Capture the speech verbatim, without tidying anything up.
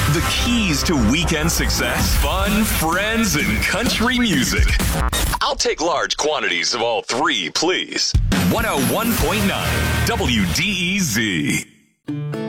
The keys to weekend success, fun, friends, and country music. I'll take large quantities of all three, please. one oh one point nine W D E Z.